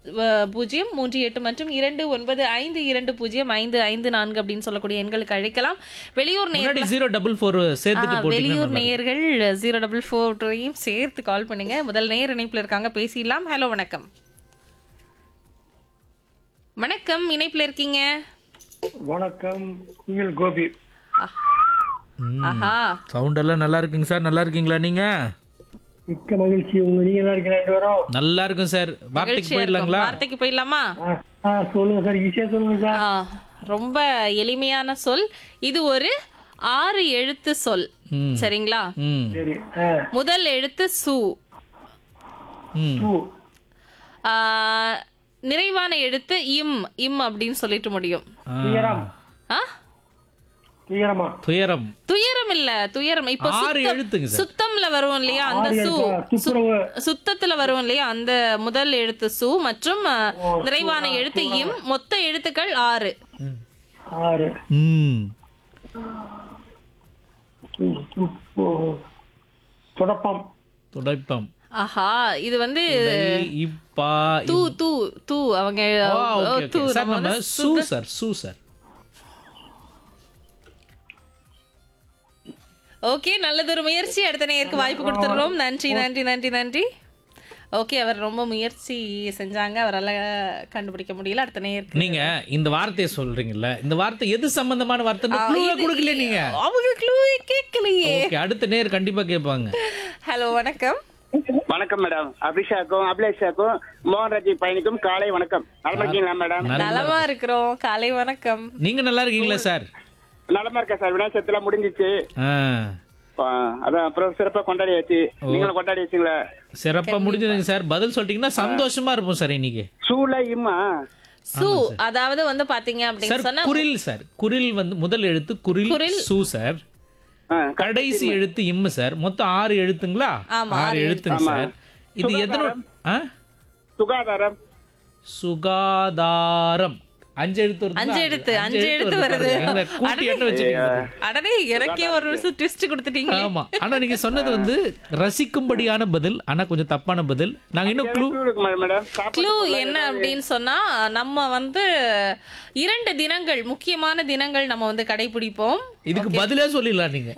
38 மற்றும் 2952055554 அப்படின்னு சொல்லக்கூடிய எண்களுக்கு அழைக்கலாம். வெளியூர் முன்னாடி நேயர்கள் 044 சேர்த்துட்டு வெளியூர் போட்டீங்கன்னா நேயர்கள் 044 சேர்த்து கால் பண்ணுங்க. முதல் நேயர் இணைப்புல இருக்காங்க, பேசிடலாம். ஹலோ, வணக்கம். வணக்கம், இணைப்புல இருக்கீங்க. வணக்கம், குயில் கோபி. ஆஹா, சவுண்ட் எல்லாம் நல்லா இருக்குங்க சார். நல்லா இருக்கீங்களா நீங்க? மிக்க மகிழ்ச்சி. நீங்க நல்லா இருக்கீங்க? ரெண்டு பேரும் நல்லா இருக்கும் சார். வார்த்தைக்கு மகிழ்ச்சியா இருக்கும். போயிடலாங்களா? வார்த்தைக்கு போயிடலாமா? சொல்லுங்க சார், ஈஸியா சொல்லுங்க சார். ரொம்ப எளிமையான சொல். இது ஒரு 6 எழுத்து சொல். சரிங்களா? ம் சரி. முதல் எழுத்து சு. ம் பூ. ஆ, நிறைவான எழுத்து இம். இம் அப்படின்னு சொல்லிட்டு முடியும். துயரம். ஆ? துயரமா? துயரம். துயரம் இல்ல, துயரம். இப்ப 6 எழுத்துங்க சார். சுத்தம்ல வரும் இல்லையா அந்த ஆறு சு. எழுத்தா? துப்புரவு. சுத்தத்துல வரும் இல்லையா அந்த முதல் எழுத்து சு மற்றும் நிறைவான எழுத்து இம். மொத்த எழுத்துக்கள் 6. 6. ம் தொடப்பம். துடைப்பம். ஆஹா, இது வந்து இப்பா தூ தூ தூ அவங்க தூ. சார் நம்ம நம்ம வந்து சூ சார். சூ சார். ஓகே, நல்லதொரு முயற்சி. அடுத்த நேருக்கு வாய்ப்பு கொடுத்துடுறோம். நன்றி நன்றி நன்றி நன்றி. ஓகே, அவர் ரொம்ப முயற்சி செஞ்சாங்க, அவரால் கண்டுபிடிக்க முடியல. அடுத்த நேருக்கு நீங்க இந்த வார்த்தையை சொல்றீங்கல்ல, இந்த வார்த்தை எது சம்பந்தமான வார்த்தை கொடுக்கல நீங்க? அவங்க க்ளூவே கேட்கலையே. ஓகே, அடுத்த நேர் கண்டிப்பா கேட்பாங்க. ஹலோ, வணக்கம். வணக்கம் மேடம். அபிஷாக்கும் அபிலேஷாக்கும் மோகன்ராஜி பையனுக்கும் காலை வணக்கம். நலமா இருக்கீங்களா மேடம்? நலமா இருக்கிறோம். காலை வணக்கம். நீங்க நல்லா இருக்கீங்களா சார்? நலமா இருக்கேன் சார். விநாயகர் சதுர்த்திலாம் முடிஞ்சிச்சு. அதான் அப்புறம் சிறப்பா கொண்டாடியாச்சு. நீங்களும் கொண்டாடி வச்சுங்களா? சிறப்பா முடிஞ்சதுங்க சார். பதில் சொல்லிட்டீங்கன்னா சந்தோஷமா இருப்போம் சார் இன்னைக்கு. சூல இம்மா சு, அதாவது வந்து பாத்தீங்க அப்படின்னு சார் சொன்னா குரில் சார். குரில் வந்து முதல் எழுத்து குரில் சு சார். கடைசி எழுத்து இம்மு சார். மொத்தம் 6 எழுத்துங்களா? ஆமா, 6 எழுத்துங்க சார். இது எதனோட? சுகாதாரம். சுகாதாரம். 5 எழுத்து வருது. 5 எழுத்து வருது. கூட்டி என்ன வச்சிருக்கீங்க? அடனே, எனக்கே ஒரு நிமிஷம் ட்விஸ்ட் கொடுத்துட்டீங்க. ஆமா, ஆனா நீங்க சொன்னது வந்து ரசிக்கும்படியான பதில், ஆனா கொஞ்சம் தப்பான பதில். நாங்க இன்னும் க்ளூ மேடம். க்ளூ என்ன அப்படின்னு சொன்னா, நம்ம வந்து 2 தினங்கள், முக்கியமான தினங்கள் நம்ம வந்து கடைபிடிப்போம். இதுக்கு பதிலே சொல்லிடலாம் நீங்க.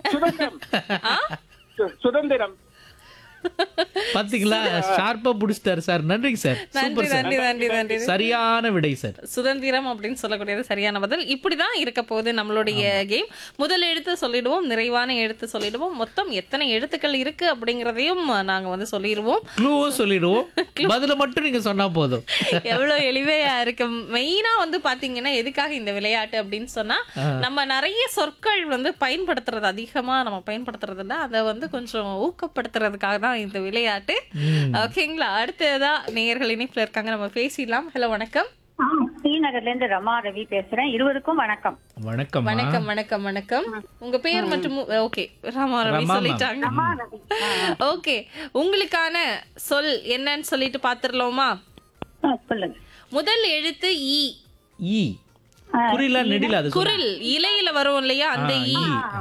சுதந்திரம். பாத்தீங்களா, ஷார்ப்பா புடிச்சிட்டாரு சார். நன்றிங்க சார். நன்றி சூப்பர் சார். நன்றி நன்றி நன்றி. சரியான விடை சார். சுதந்திரம் அப்படின்னு சொல்லக்கூடியது சரியான பதில். இப்படிதான் இருக்க போகுது நம்மளுடைய கேம். முதல் எழுத்து சொல்லிடுவோம், நிறைவான எழுத்து சொல்லிடுவோம், மொத்தம் எத்தனை எழுத்துக்கள் இருக்கு அப்படிங்கறதையும் நாங்க வந்து சொல்லிடுவோம். க்ளூவும் சொல்லிடுவோம், பதில மட்டும் நீங்க சொன்னா போதும். எவ்வளவு எளிமையா இருக்கு. மெயினா வந்து பாத்தீங்கன்னா எதுக்காக இந்த விளையாட்டு அப்படின்னு சொன்னா, நம்ம நிறைய சொற்கள் வந்து பயன்படுத்துறது, அதிகமா நம்ம பயன்படுத்துறதுல அதை வந்து கொஞ்சம் ஊக்கப்படுத்துறதுக்காக தான் இந்த விளையாட்டு. ஓகேங்களா? அடுத்ததா நேயர்கள் இணைப்புல இருக்காங்க, நம்ம பேசிடலாம். ஹலோ, வணக்கம். ஸ்ரீநகர்ல இருந்து ரமா ரவி பேசுறேன். இருவருக்கும் வணக்கம். வணக்கம் வணக்கம் வணக்கம் வணக்கம். உங்க பேர் மற்றும் ஓகே, ராமா ரவி சொல்லிட்டாங்க. ஓகே, உங்களுக்கான சொல் என்னன்னு சொல்லிட்டு பாத்துடலாமா? சொல்லுங்க. முதல் எழுத்து இ. ஈ. குறிலா நெடில அது குரில் இலையில வரும் இல்லையா அந்த ஈ.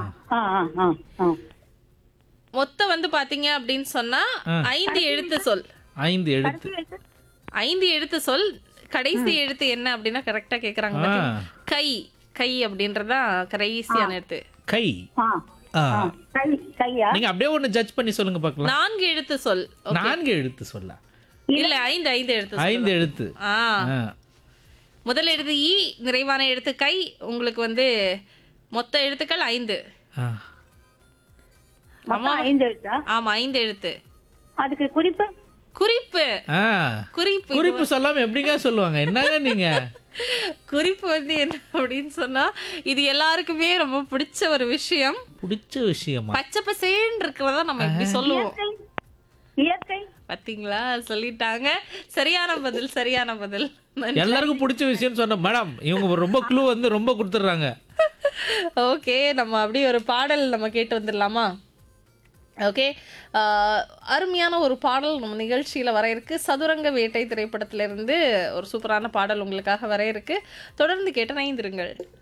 மொத்தம் வந்து பாத்தீங்க அப்படின்னு சொன்னா 5 எழுத்து சொல். 5 எழுத்து. 5 எழுத்து சொல். கடைசி எழுத்து என்ன அப்படின்னா கரெக்டா கேக்குறாங்க. கை. கை அப்படின்றதா கடைசியான எழுத்து. கை. நீங்க அப்படியே ஒன்னு ஜட்ஜ் பண்ணி சொல்லுங்க பார்க்கலாம். 4 எழுத்து சொல். 4 எழுத்து சொல்ல இல்ல, 5 எழுத்து. 5 எழுத்து. முதல் எழுத்து இ, நிறைவான எழுத்து கை. உங்களுக்கு வந்து மொத்த எழுத்துக்கள் 5. ஆமா, 5 எழுத்து. அதுக்கு குறிப்பு குறிப்பு. குறிப்பு குறிப்பு சொல்லாம எப்படிங்க சொல்லுவாங்க? என்னங்க நீங்க? குறிப்பு வந்து என்ன அப்படின்னு சொன்னா, இது எல்லாருக்குமே ரொம்ப பிடிச்ச ஒரு விஷயம். பிடிச்ச விஷயமா? பச்சை பசேன்னு இருக்கிறதா நம்ம எப்படி சொல்லுவோம்? இயற்கை. பாத்தீங்களா, சொல்லிட்டாங்க. சரியான பதில், சரியான பதில். எல்லாருக்கும் பிடிச்ச விஷயம் சொன்ன மேடம். இவங்க ரொம்ப க்ளூ வந்து ரொம்ப கொடுத்துட்றாங்க. ஓகே, நம்ம அப்படியே ஒரு பாடல் நம்ம கேட்டு வந்துடலாமா? ஓகே, அருமையான ஒரு பாடல் நம்ம நிகழ்ச்சியில் வர இருக்கு. சதுரங்க வேட்டை திரைப்படத்திலிருந்து ஒரு சூப்பரான பாடல் உங்களுக்காக வர இருக்கு. தொடர்ந்து கேட்டு இணைந்திருங்கள்.